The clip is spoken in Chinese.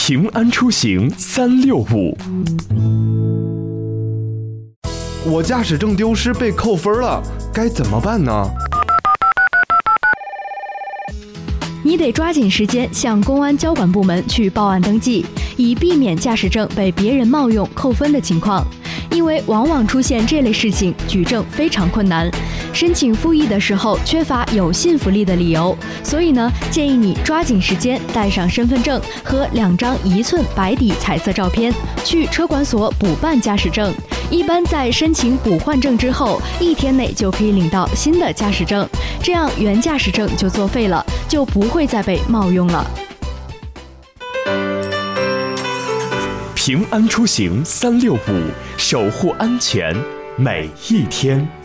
平安出行365。 我驾驶证丢失被扣分了，该怎么办呢？ 你得抓紧时间向公安交管部门去报案登记，以避免驾驶证被别人冒用扣分的情况。因为往往出现这类事情，举证非常困难，申请复议的时候缺乏有信服力的理由，所以呢，建议你抓紧时间带上身份证和2张1寸白底彩色照片，去车管所补办驾驶证。一般在申请补换证之后1天内就可以领到新的驾驶证，这样原驾驶证就作废了，就不会再被冒用了。 平安出行365，守护安全每一天。